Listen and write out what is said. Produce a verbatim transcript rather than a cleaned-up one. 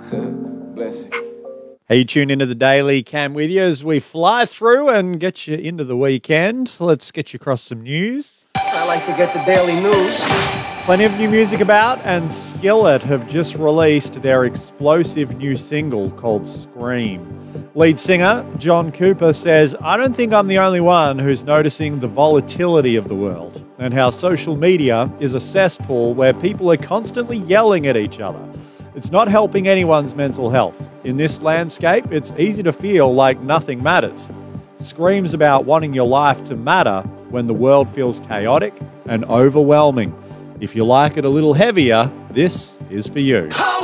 Bless it. Hey, you tune into the Daily Cam with you as we fly through and get you into the weekend. Let's get you across some news. I like to get the daily news. Plenty of new music about, and Skillet have just released their explosive new single called Scream. Lead singer John Cooper says, "I don't think I'm the only one who's noticing the volatility of the world and how social media is a cesspool where people are constantly yelling at each other. It's not helping anyone's mental health. In this landscape, it's easy to feel like nothing matters. Scream's about wanting your life to matter when the world feels chaotic and overwhelming. If you like it a little heavier, this is for you."